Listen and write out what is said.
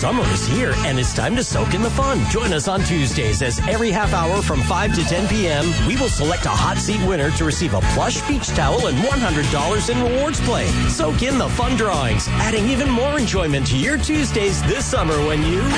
Summer is here, and it's time to soak in the fun. Join us on Tuesdays as every half hour from 5 to 10 p.m., we will select a hot seat winner to receive a plush beach towel and $100 in rewards play. Soak in the fun drawings, adding even more enjoyment to your Tuesdays this summer when you...